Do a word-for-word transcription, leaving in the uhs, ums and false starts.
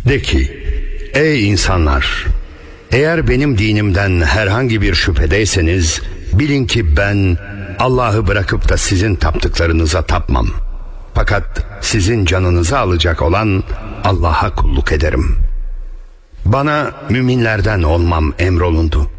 De ki, ey insanlar! Eğer benim dinimden herhangi bir şüphedeyseniz, bilin ki ben Allah'ı bırakıp da sizin taptıklarınıza tapmam. Fakat sizin canınızı alacak olan Allah'a kulluk ederim. Bana müminlerden olmam emrolundu.